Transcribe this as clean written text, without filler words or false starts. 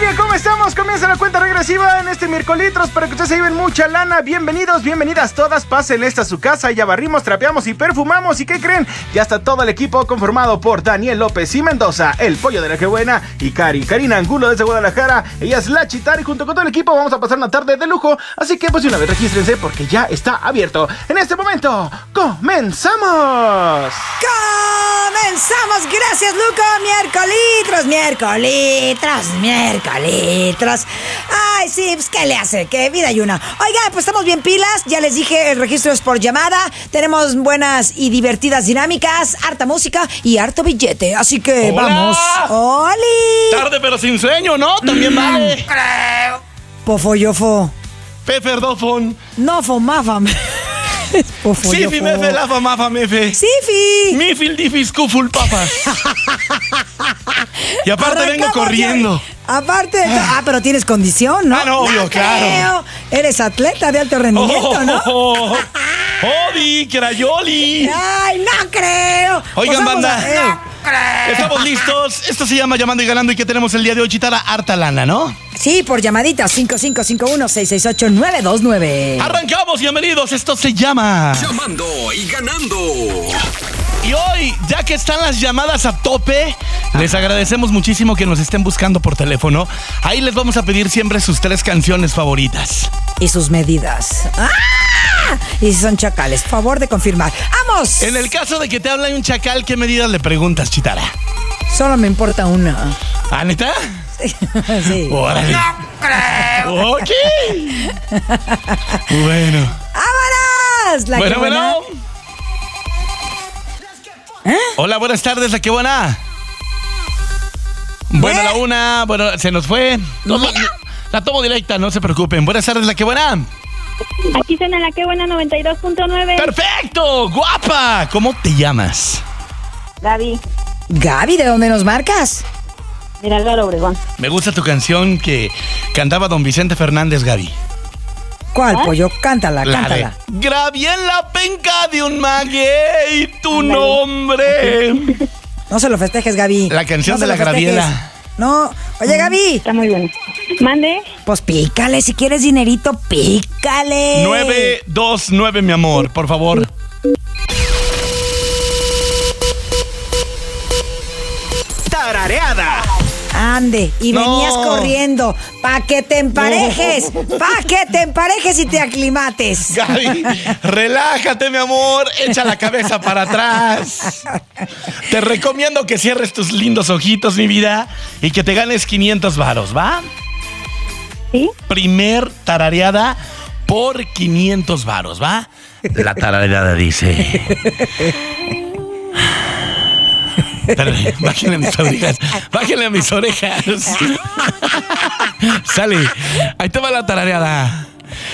familia, ¿cómo estamos? Comienza la cuenta regresiva en este miércolitros para que ustedes se lleven mucha lana. Bienvenidos, bienvenidas todas. Pasen esta a su casa. Ya barrimos, trapeamos y perfumamos. ¿Y qué creen? Ya está todo el equipo conformado por Daniel López y Mendoza, el pollo de la que buena, y Karina Angulo desde Guadalajara. Ella es la Chitara y junto con todo el equipo vamos a pasar una tarde de lujo. Así que pues de una vez regístrense porque ya está abierto. En este momento, ¡comenzamos! ¡Comenzamos! Gracias, Luco. Miércolitros. Ay, sí, pues ¿qué le hace? Que vida hay una. Oiga, pues estamos bien pilas. Ya les dije, el registro es por llamada. Tenemos buenas y divertidas dinámicas, harta música y harto billete. Así que ¡Hola! vamos. ¡Oli! Tarde pero sin sueño, ¿no? También vale. Pofoyofo. Peferdofon. No fomafam. Sifi mefe lafa mafa mefe. Sifi. Mifil difis kuful papas. Y aparte vengo Arrancamos corriendo. ya. Aparte, pero tienes condición, ¿no? No, obvio, claro. Creo. Eres atleta de alto rendimiento, ¿no? ¡Odi, crayoli! Ay, no creo. Oigan, Pues vamos banda. Estamos listos. Esto se llama Llamando y Ganando. ¿Y qué tenemos el día de hoy, Chitara? Harta lana, ¿no? Sí, por llamadita 5551-668-929. Arrancamos, bienvenidos. Esto se llama Llamando y Ganando. Y hoy, ya que están las llamadas a tope, les agradecemos muchísimo que nos estén buscando por teléfono. Ahí les vamos a pedir siempre sus 3 canciones favoritas. Y sus medidas. ¡Ah! Y si son chacales, favor de confirmar. ¡Vamos! En el caso de que te hable un chacal, ¿qué medidas le preguntas, Chitara? Solo me importa una. ¿Ah, neta? Sí. Órale. Ok. Bueno. ¡Vámonos! La que buena. ¿Eh? Hola, buenas tardes, la que buena. Bueno, la una, bueno, se nos fue. La tomo directa, no se preocupen. Buenas tardes, la que buena. Aquí suena la que buena 92.9. ¡Perfecto! ¡Guapa! ¿Cómo te llamas? Gaby, Gaby, ¿de dónde nos marcas? mira Álvaro Obregón. Me gusta tu canción que cantaba don Vicente Fernández, Gaby. ¿Cuál, pollo? Cántala. Grabé en la penca de un maguey tu nombre. No se lo festejes, Gaby. La canción No de se la lo festejes. Graviela. No. Oye, Gaby. Está muy bueno. Mande. Pues pícale, si quieres dinerito, pícale. 929, mi amor, por favor. Tarareada. Ande, y No. venías corriendo. Pa' que te emparejes. Pa' que te emparejes y te aclimates. Gaby, relájate, mi amor. Echa la cabeza para atrás. Te recomiendo que cierres tus lindos ojitos, mi vida, y que te ganes 500 varos, ¿va? ¿Sí? Primer tarareada por 500 varos, ¿va? La tarareada dice... Espérame, bájenle a mis orejas. Sale, ahí te va la tarareada.